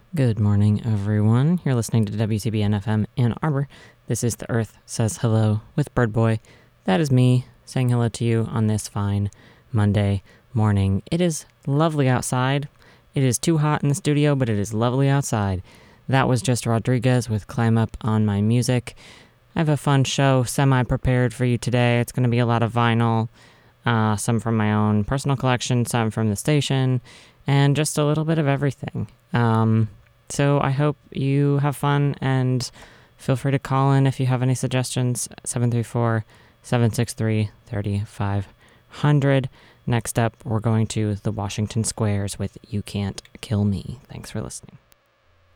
Good morning, everyone. You're listening to WCBN FM Ann Arbor. This is The Earth Says Hello with Bird Boy. That is me saying hello to you on this fine Monday morning. It is lovely outside. It is too hot in the studio, but it is lovely outside. That was just Rodriguez with Climb Up on My Music. I have a fun show semi-prepared for you today. It's going to be a lot of vinyl, some from my own personal collection, some from the station, and just a little bit of everything. So I hope you have fun, and feel free to call in if you have any suggestions, 734-763-3500. Next up, we're going to the Washington Squares with You Can't Kill Me. Thanks for listening.